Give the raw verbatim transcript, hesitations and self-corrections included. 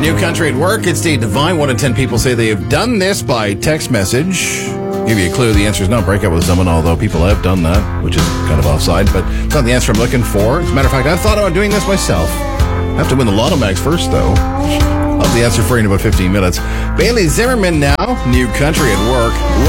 New Country at Work. It's Dave Devine. One in ten people say they have done this by text message. Give you a clue. The answer is not break up with someone, although people have done that, which is kind of offside, but it's not the answer I'm looking for. As a matter of fact, I've thought about doing this myself. I have to win the Lotto Max first, though. I'll have the answer for you in about fifteen minutes. Bailey Zimmerman now. New Country at Work.